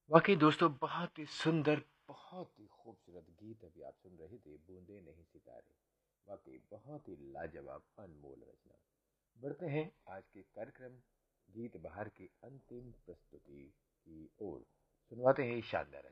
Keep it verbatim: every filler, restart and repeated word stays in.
वाकई दोस्तों, बहुत ही सुंदर, बहुत ही खूबसूरत गीत अभी आप सुन रहे थे। बूंदे नहीं सितारे, वाकई बहुत ही लाजवाब अनमोल रचना। बढ़ते हैं आज के कार्यक्रम गीत बहार की अंतिम प्रस्तुति की ओर। सुनवाते हैं शानदार रचना।